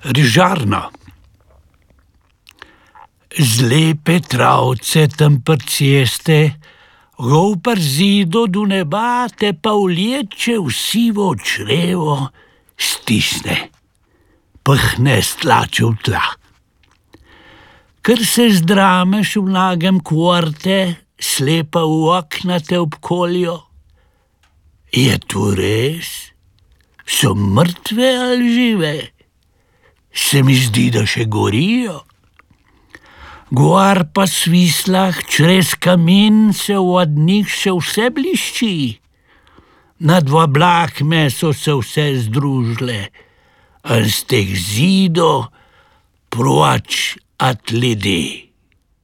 Rižarna. Zlepe travce tam per ceste, gol per zido do neba te pa vleče v sivo črevo, stisne, pahne stlače v tla. Ker se zdrameš v nagem kvorte, slepa v okna te obkoljo. Je to res? So mrtve ali žive? Se mi zdi, da še gorijo. Gor pa svislah čez kamin se od njih še vse blišči. Na dva blakme so se vse združile, a z teh zidov proč od ljudi.